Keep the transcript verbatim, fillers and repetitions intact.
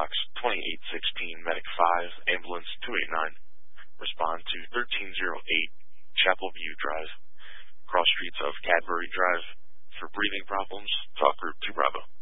box twenty-eight sixteen, Medic five, Ambulance two eight nine. Respond to thirteen oh eight, Chapel View Drive, cross streets of Cadbury Drive. For breathing problems, talk Group two Bravo.